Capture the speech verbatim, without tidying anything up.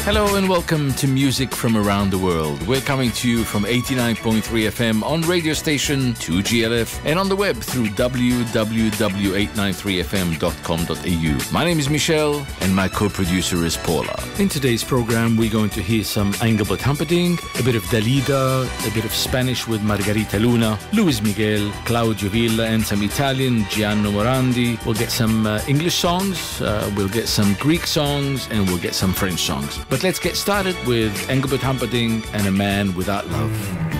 Hello and welcome to Music from Around the World. We're coming to you from eighty-nine point three F M on radio station two G L F and on the web through w w w dot eight nine three f m dot com dot a u. My name is Michel and my co-producer is Paula. In today's program, we're going to hear some Engelbert Humperdinck, a bit of Dalida, a bit of Spanish with Margarita Luna, Luis Miguel, Claudio Villa, and some Italian, Gianno Morandi. We'll get some uh, English songs, uh, we'll get some Greek songs, and we'll get some French songs. But let's get started with Engelbert Humperdinck and A Man Without Love.